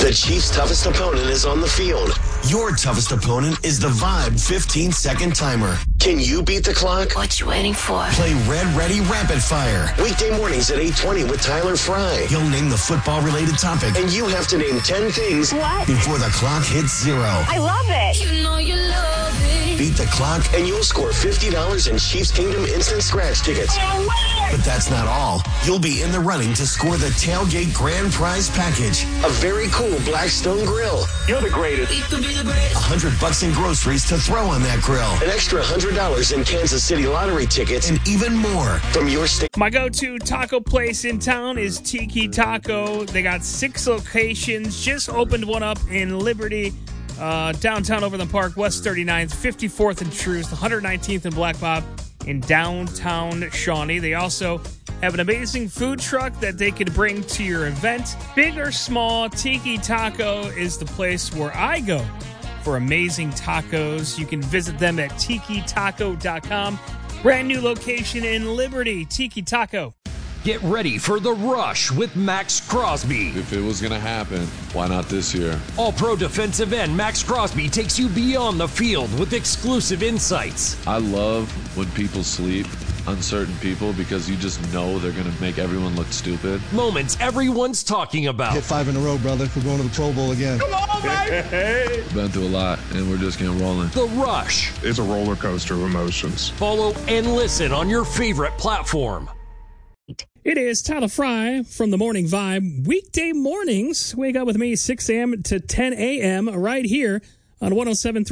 The Chiefs' toughest opponent is on the field. Your toughest opponent is the Vibe 15-second timer. Can you beat the clock? What you waiting for? Play Red Ready Rapid Fire. Weekday mornings at 8:20 with Tyler Fry. He'll name the football-related topic, and you have to name 10 things before the clock hits 0. I love it. You know you love it. Beat the clock, and you'll score $50 in Chiefs Kingdom instant scratch tickets. But that's not all. You'll be in the running to score the Tailgate Grand Prize Package. A very cool Blackstone grill. You're the greatest. $100 in groceries to throw on that grill. An extra $100 in Kansas City lottery tickets, and even more from your state. My go-to taco place in town is Tiki Taco. They got 6 locations. Just opened one up in Liberty, downtown Overland Park, West 39th, 54th and Troost, 119th and Black Bob in downtown Shawnee. They also have an amazing food truck that they could bring to your event. Big or small, Tiki Taco is the place where I go for amazing tacos. You can visit them at tikitaco.com. Brand new location in Liberty, Tiki Taco. Get ready for The Rush with Max Crosby. If it was going to happen, why not this year? All-pro defensive end Max Crosby takes you beyond the field with exclusive insights. I love when people sleep on certain people because you just know they're going to make everyone look stupid. Moments everyone's talking about. Hit 5 in a row, brother. We're going to the Pro Bowl again. Come on, baby! Been through a lot, and we're just getting rolling. The Rush. It's a roller coaster of emotions. Follow and listen on your favorite platform. It is Tyler Fry from The Morning Vibe. Weekday mornings, wake up with me 6 a.m. to 10 a.m. right here on 107.3